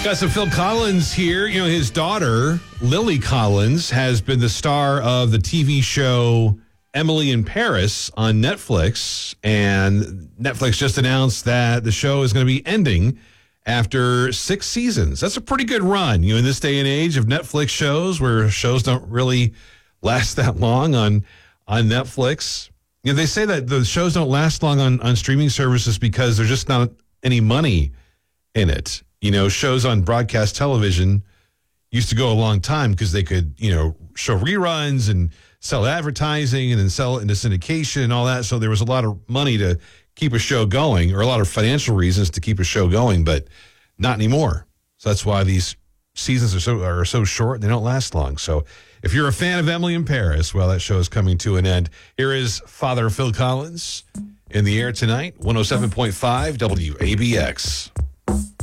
Got some Phil Collins here. You know, his daughter, Lily Collins, has been the star of the TV show Emily in Paris on Netflix. And Netflix just announced that the show is going to be ending after 6 seasons. That's a pretty good run. You know, in this day and age of Netflix shows where shows don't really last that long on Netflix. You know, they say that the shows don't last long on streaming services because there's just not any money in it. You know, shows on broadcast television used to go a long time because they could, you know, show reruns and sell advertising and then sell it into syndication and all that. So there was a lot of money to keep a show going, or a lot of financial reasons to keep a show going, but not anymore. So that's why these seasons are so short and they don't last long. So if you're a fan of Emily in Paris, well, that show is coming to an end. Here is Father Phil Collins in the air tonight, 107.5 WABX.